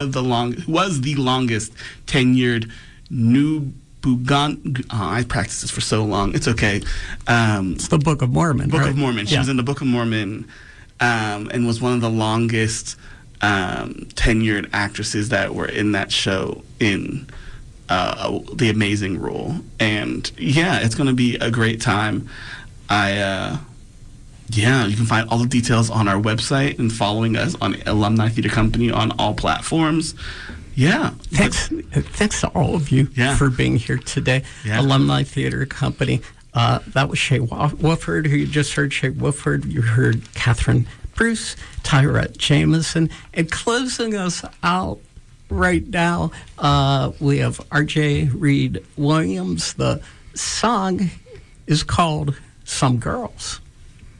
was the longest tenured new Bugan. I practiced this for so long. It's okay. It's the Book of Mormon. Book right? of Mormon. She was in the Book of Mormon, and was one of the longest tenured actresses that were in that show in The Amazing Rule. And yeah, it's going to be a great time. You can find all the details on our website and following us on Alumni Theater Company on all platforms. Yeah. Thanks to all of you for being here today. Yeah. Alumni Theater Company. That was Shay Wofford, who you just heard. Shay Wofford. You heard Catherine Bruce, Tyra Jameson. And closing us out right now, we have R.J. Reed Williams. The song is called Some Girls.